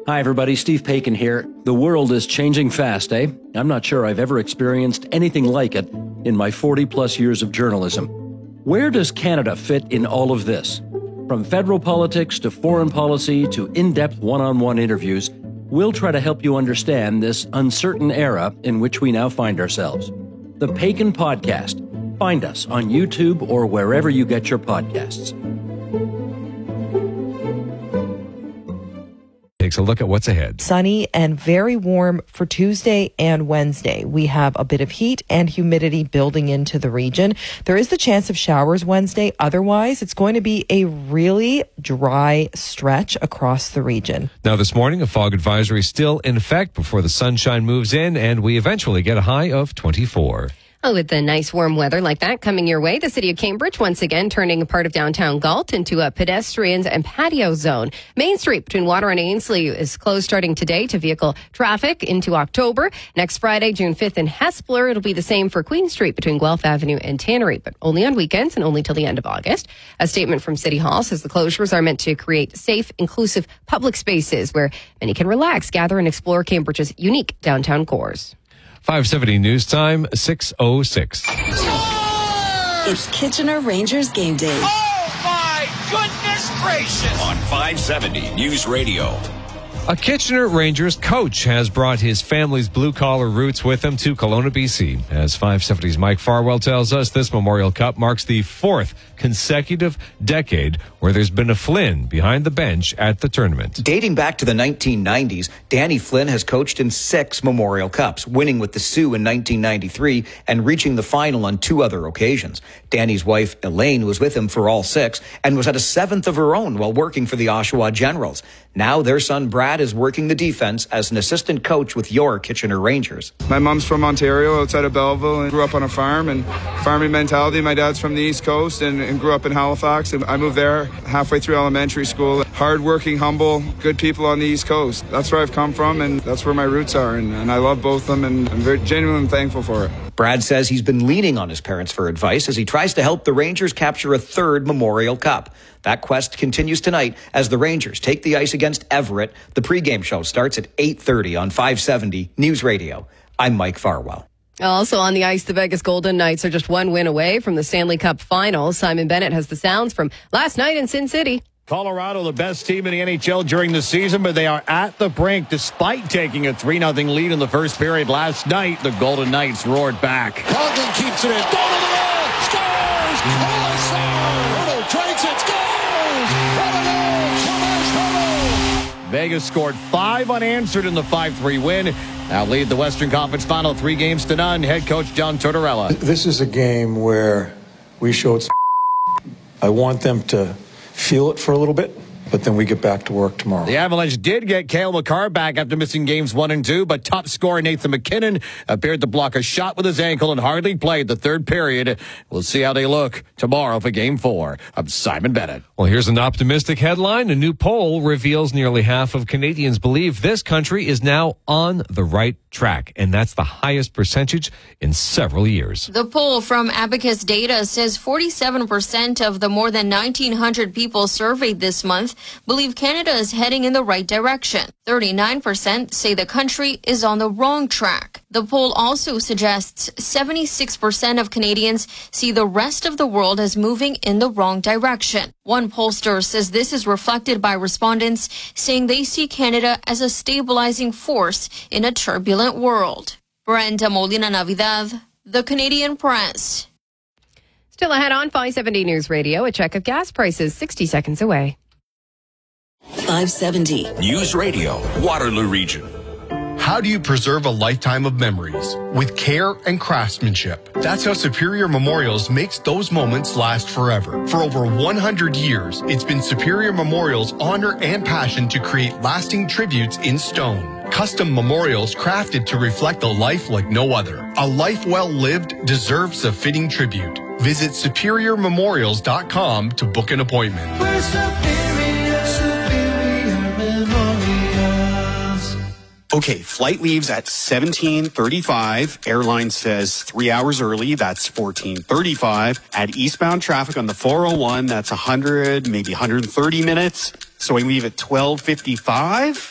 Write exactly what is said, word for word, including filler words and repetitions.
Hi, everybody. Steve Paikin here. The world is changing fast, eh? I'm not sure I've ever experienced anything like it in my forty-plus years of journalism. Where does Canada fit in all of this? From federal politics to foreign policy to in-depth one-on-one interviews, we'll try to help you understand this uncertain era in which we now find ourselves. The Paikin Podcast. Find us on YouTube or wherever you get your podcasts. Takes a look at what's ahead. Sunny and very warm for Tuesday and Wednesday. We have a bit of heat and humidity building into the region. There is the chance of showers Wednesday. Otherwise, it's going to be a really dry stretch across the region. Now, this morning, a fog advisory still in effect before the sunshine moves in, and we eventually get a high of twenty-four. Oh, with the nice warm weather like that coming your way, the city of Cambridge once again turning a part of downtown Galt into a pedestrians and patio zone. Main Street between Water and Ainslie is closed starting today to vehicle traffic into October. Next Friday, June fifth in Hespeler, it'll be the same for Queen Street between Guelph Avenue and Tannery, but only on weekends and only till the end of August. A statement from City Hall says the closures are meant to create safe, inclusive public spaces where many can relax, gather, and explore Cambridge's unique downtown cores. five seventy news time, six oh six. It's Kitchener Rangers game day. Oh, my goodness gracious! On five seventy News Radio. A Kitchener Rangers coach has brought his family's blue-collar roots with him to Kelowna, B C. As five seventy's Mike Farwell tells us, this Memorial Cup marks the fourth consecutive decade where there's been a Flynn behind the bench at the tournament. Dating back to the nineteen nineties, Danny Flynn has coached in six Memorial Cups, winning with the Sioux in nineteen ninety-three and reaching the final on two other occasions. Danny's wife, Elaine, was with him for all six and was at a seventh of her own while working for the Oshawa Generals. Now their son, Brad, is working the defense as an assistant coach with your Kitchener Rangers. My mom's from Ontario, outside of Belleville, and grew up on a farm and farming mentality. My dad's from the East Coast and, and grew up in Halifax. And I moved there halfway through elementary school. Hardworking, humble, good people on the East Coast. That's where I've come from, and that's where my roots are. And, and I love both of them, and I'm very genuinely thankful for it. Brad says he's been leaning on his parents for advice as he tries to help the Rangers capture a third Memorial Cup. That quest continues tonight as the Rangers take the ice against Everett. The pregame show starts at eight thirty on five seventy News Radio. I'm Mike Farwell. Also on the ice, the Vegas Golden Knights are just one win away from the Stanley Cup Finals. Simon Bennett has the sounds from last night in Sin City. Colorado, the best team in the N H L during the season, but they are at the brink despite taking a three nothing lead in the first period last night. The Golden Knights roared back. Coughlin keeps it in. Goal to the wall. Scores! Oh, I saw! Riddle drags it. Scores! Vegas scored five unanswered in the five three win. Now lead the Western Conference Final three games to none. Head coach John Tortorella. This is a game where we showed some. I want them to feel it for a little bit, but then we get back to work tomorrow. The Avalanche did get Cale Makar back after missing games one and two, but top scorer Nathan McKinnon appeared to block a shot with his ankle and hardly played the third period. We'll see how they look tomorrow for game four. I'm Simon Bennett. Well, here's an optimistic headline. A new poll reveals nearly half of Canadians believe this country is now on the right track, and that's the highest percentage in several years. The poll from Abacus Data says forty-seven percent of the more than nineteen hundred people surveyed this month believe Canada is heading in the right direction. thirty-nine percent say the country is on the wrong track. The poll also suggests seventy-six percent of Canadians see the rest of the world as moving in the wrong direction. One pollster says this is reflected by respondents saying they see Canada as a stabilizing force in a turbulent world. Brenda Molina Navidad, The Canadian Press. Still ahead on five seventy News Radio, a check of gas prices sixty seconds away. five seventy News Radio, Waterloo Region. How do you preserve a lifetime of memories? With care and craftsmanship. That's how Superior Memorials makes those moments last forever. For over one hundred years, it's been Superior Memorials' honor and passion to create lasting tributes in stone. Custom memorials crafted to reflect a life like no other. A life well lived deserves a fitting tribute. Visit superior memorials dot com to book an appointment. We're superior, superior memorials. Okay, flight leaves at seventeen thirty-five. Airline says three hours early. That's fourteen thirty-five. At eastbound traffic on the four oh one, that's one hundred, maybe one hundred thirty minutes. So we leave at twelve fifty-five.